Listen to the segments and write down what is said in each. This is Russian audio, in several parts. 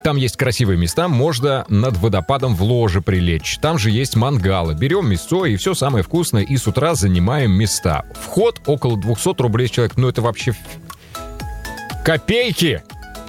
Там есть красивые места, можно над водопадом в ложе прилечь. Там же есть мангалы. Берем мясо и все самое вкусное, и с утра занимаем места. Вход около 200 рублей с человека. Ну, это вообще копейки!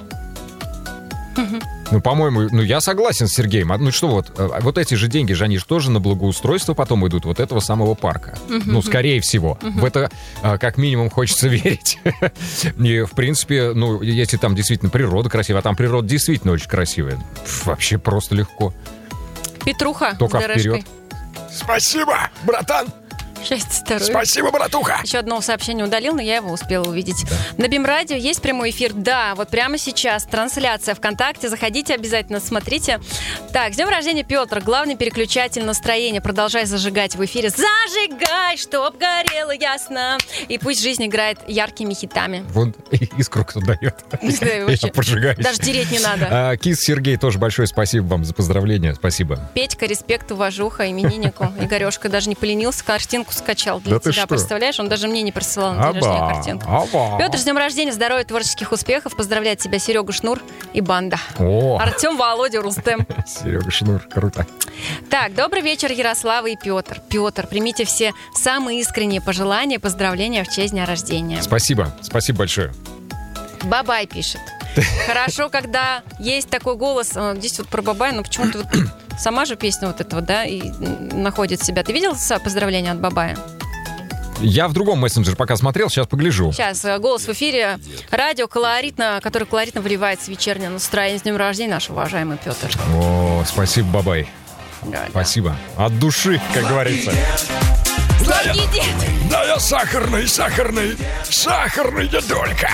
Ну, по-моему, я согласен с Сергеем. Ну что вот эти же деньги же, они же тоже на благоустройство потом идут вот этого самого парка. Ну, скорее всего. В это как минимум хочется верить. И, в принципе, ну, если там действительно природа красивая, а там природа действительно очень красивая. Вообще просто легко. Петруха только с дырочкой. вперед. Спасибо, братан! Счастье, здоровья. Спасибо, братуха! Еще одно сообщение удалил, но я его успела увидеть. Да. На БИМ-радио есть прямой эфир? Да, вот прямо сейчас трансляция ВКонтакте. Заходите обязательно, смотрите. Так, с днем рождения, Петр. Главный переключатель настроения. Продолжай зажигать в эфире. Зажигай, чтоб горело ясно. И пусть жизнь играет яркими хитами. Вон искру кто дает. Я пожигаюсь. Даже тереть не надо. Кис Сергей, тоже большое спасибо вам за поздравления. Спасибо. Петька, респект, уважуха, имениннику. Игорешка даже не поленился, картинку скачал для тебя, представляешь? Он даже мне не присылал на день рождения картинку. Петр, с днем рождения, здоровья, творческих успехов. Поздравляет тебя Серега Шнур и банда. Артем, Володя, Рустем. Серега Шнур, круто. Так, добрый вечер, Ярослава и Петр. Петр, примите все самые искренние пожелания, поздравления в честь дня рождения. Спасибо большое. Бабай пишет. Хорошо, когда есть такой голос. Здесь вот про Бабая, но почему-то вот сама же песня вот этого, да, и находит себя. Ты видел поздравления от Бабая? Я в другом мессенджере пока смотрел, сейчас погляжу. Сейчас, голос в эфире. Радио колоритно, который колоритно вливается в вечернее настроение. С днем рождения, наш уважаемый Петр. О, спасибо, Бабай. Да, спасибо. Да. От души, как говорится. Сладкий дед! Да, я сахарный дедулька.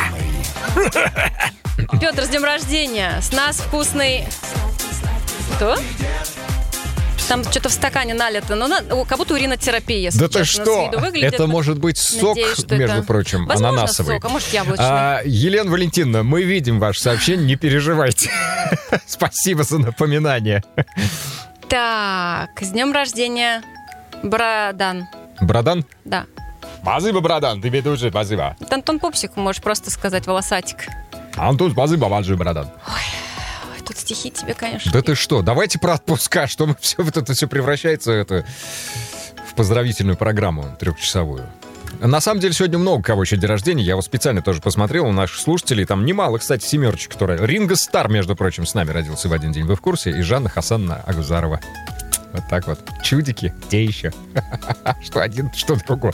Петр, с днем рождения. С нас вкусный... Что? Там что-то в стакане налито. Ну, как будто уринотерапия. Да ты что? Это может быть сок, надеюсь, между прочим, возможно, ананасовый. Сок, а может, яблочный. Елена Валентиновна, мы видим ваше сообщение, не переживайте. Спасибо за напоминание. Так, с днем рождения, Брадан. Брадан? Да. Спасибо, Брадан, ты ведущий, спасибо. Это Антон Пупсик, можешь просто сказать, волосатик. Антон, спасибо, большой, Брадан. Ой, тут стихи тебе, конечно. Да ты что, давайте про отпуска, что мы все, вот это все превращается в поздравительную программу трехчасовую. На самом деле, сегодня много кого еще день рождения. Я его специально тоже посмотрел у наших слушателей. Там немало, кстати, семерочек, которая... Ринго Стар, между прочим, с нами родился в один день. Вы в курсе? И Жанна Хасановна Агузарова. Вот так вот. Чудики, те еще. Что один, что другой.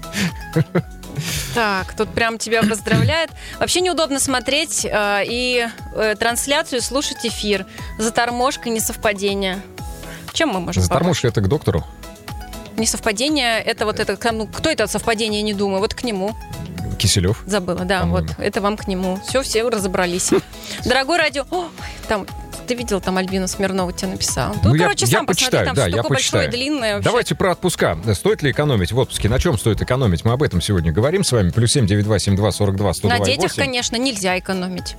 Так, тут прям тебя поздравляет. Вообще неудобно смотреть и трансляцию, слушать эфир. Заторможка, несовпадение. Чем мы можем Заторможка — это к доктору? Несовпадение, это вот это... Ну, кто это совпадение, не думаю. Вот к нему. Киселев. Забыла, да, по-моему. Вот. Это вам к нему. Все разобрались. Дорогой радио... Там... Ты видел, там Альбина Смирнова тебе написала. Ну, короче, сам посмотри, там штука большое, длинное. Вообще. Давайте про отпуска. Стоит ли экономить в отпуске? На чем стоит экономить? Мы об этом сегодня говорим с вами. +7 9 72 42 102 На детях, 8. конечно, нельзя экономить.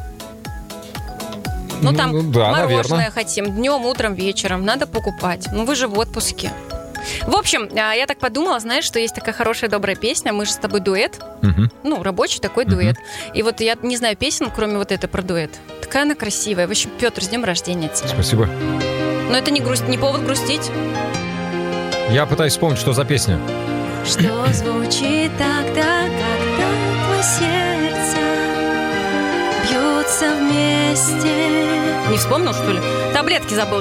Ну, там да, мороженое наверное. хотим. Днем, утром, вечером. Надо покупать. Ну, вы же в отпуске. В общем, я так подумала, знаешь, что есть такая хорошая, добрая песня. Мы же с тобой дуэт. Ну, рабочий такой дуэт. И вот я не знаю песен, кроме вот этой про дуэт. Такая она красивая. В общем, Петр, с днем рождения тебя. Спасибо. Но это не повод грустить. Я пытаюсь вспомнить, что за песня. Что звучит тогда, когда твое сердце бьются вместе. Не вспомнил, что ли? Таблетки забыл.